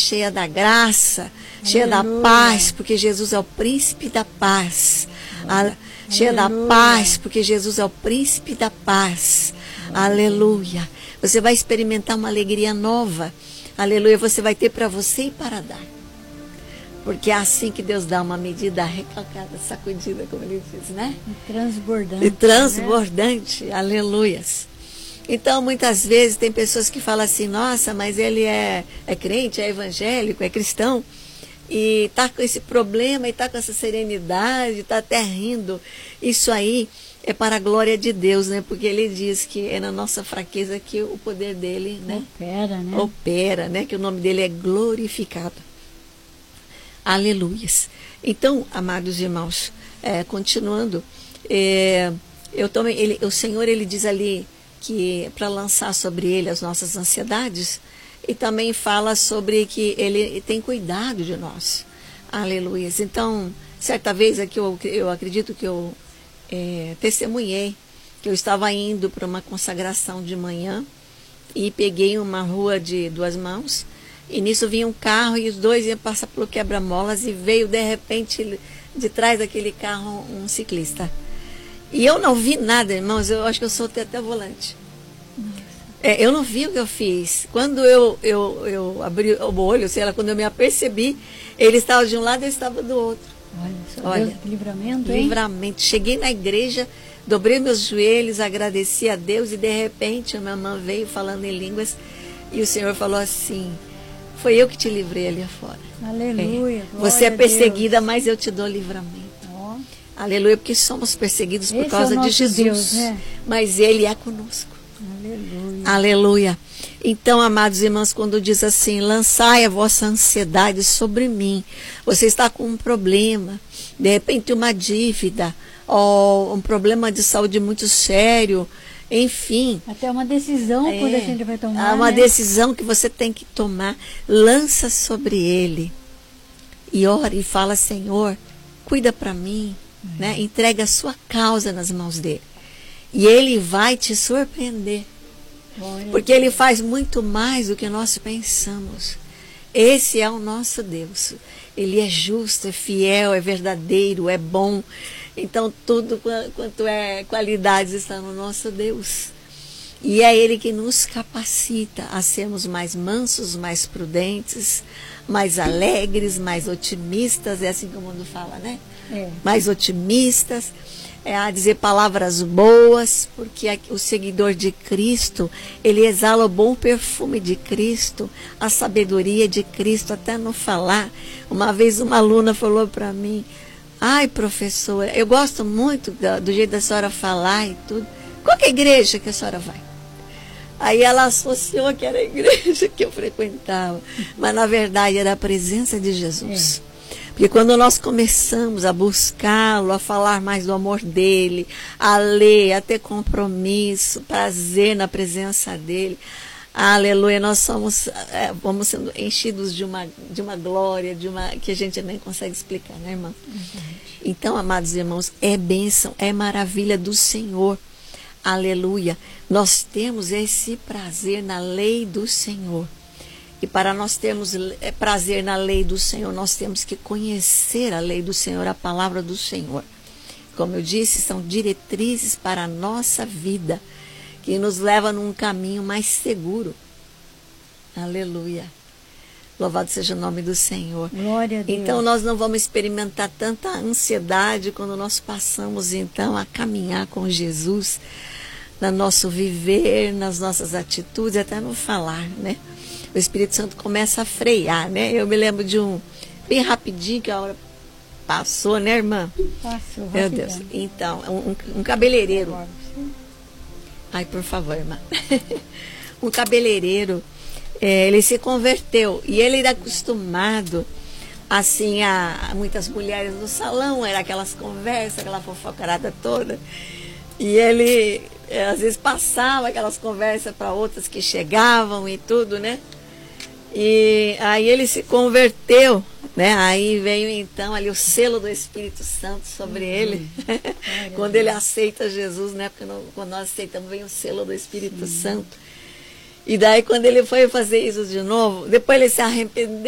cheia da graça, cheia da paz, porque Jesus é o príncipe da paz. Cheia da paz, porque Jesus é o príncipe da paz. Aleluia. Você vai experimentar uma alegria nova. Aleluia. Você vai ter para você e para dar. Porque é assim que Deus dá uma medida recalcada, sacudida, como ele diz, né? E transbordante. E transbordante. Né? Aleluias. Então, muitas vezes, tem pessoas que falam assim, nossa, mas ele é crente, é evangélico, é cristão, e está com esse problema, e está com essa serenidade, está até rindo. Isso aí é para a glória de Deus, né? Porque ele diz que é na nossa fraqueza que o poder dele, né? Opera, né? Que o nome dele é glorificado. Aleluias. Então, amados irmãos, continuando, o Senhor, ele diz ali que para lançar sobre ele as nossas ansiedades, e também fala sobre que ele tem cuidado de nós. Aleluias. Então, certa vez aqui eu acredito que eu testemunhei que eu estava indo para uma consagração de manhã e peguei uma rua de duas mãos. E nisso vinha um carro e os dois iam passar pelo quebra-molas e veio de repente de trás daquele carro um ciclista. E eu não vi nada, irmãos, eu acho que eu soltei até o volante. Eu não vi o que eu fiz. Quando eu abri o olho, sei lá, quando eu me apercebi, ele estava de um lado e eu estava do outro. Olha, Deus, que livramento, hein? Livramento. Cheguei na igreja, dobrei meus joelhos, agradeci a Deus e de repente a minha irmã veio falando em línguas e o Senhor falou assim: foi eu que te livrei ali afora. Aleluia. Você é perseguida, mas eu te dou livramento. Aleluia, porque somos perseguidos por causa de Jesus. Deus, né? Mas Ele é conosco. Aleluia. Aleluia. Então, amados irmãos, quando diz assim, lançai a vossa ansiedade sobre mim. Você está com um problema, de repente uma dívida, ou um problema de saúde muito sério, enfim. Até uma decisão quando a gente vai tomar. Há uma decisão que você tem que tomar. Lança sobre ele. E ora e fala, Senhor, cuida para mim. Né? Entrega a sua causa nas mãos dele. E ele vai te surpreender. Porque ele faz muito mais do que nós pensamos. Esse é o nosso Deus. Ele é justo, é fiel, é verdadeiro, é bom. Então, tudo quanto é qualidades está no nosso Deus. E é Ele que nos capacita a sermos mais mansos, mais prudentes, mais alegres, mais otimistas. É assim que o mundo fala, né? Mais otimistas. A dizer palavras boas, porque o seguidor de Cristo, ele exala o bom perfume de Cristo, a sabedoria de Cristo, até no falar. Uma vez uma aluna falou para mim, ai, professora, eu gosto muito do jeito da senhora falar e tudo. Qual que é a igreja que a senhora vai? Aí ela associou que era a igreja que eu frequentava, mas na verdade era a presença de Jesus. Porque quando nós começamos a buscá-lo, a falar mais do amor dele, a ler, a ter compromisso, prazer na presença dele, aleluia, nós vamos sendo enchidos de uma glória, que a gente nem consegue explicar, né, irmã? Então, amados irmãos, é bênção, é maravilha do Senhor, aleluia. Nós temos esse prazer na lei do Senhor. E para nós termos prazer na lei do Senhor, nós temos que conhecer a lei do Senhor, a palavra do Senhor. Como eu disse, são diretrizes para a nossa vida, que nos leva num caminho mais seguro. Aleluia. Louvado seja o nome do Senhor. Glória a Deus. Então nós não vamos experimentar tanta ansiedade quando nós passamos então a caminhar com Jesus, no nosso viver, nas nossas atitudes, até no falar, né? O Espírito Santo começa a frear, né? Eu me lembro de bem rapidinho, que a hora passou, né, irmã? Passou, meu Deus. Então, um cabeleireiro. Ai, por favor, irmã. Um cabeleireiro, ele se converteu. E ele era acostumado, assim, a muitas mulheres no salão, era aquelas conversas, aquela fofocarada toda. E ele, às vezes, passava aquelas conversas para outras que chegavam e tudo, né? E aí ele se converteu, né? Aí veio então ali o selo do Espírito Santo sobre ele. Quando ele aceita Jesus, né? Porque quando nós aceitamos, vem o selo do Espírito Santo. E daí quando ele foi fazer isso de novo, depois ele se arrependeu.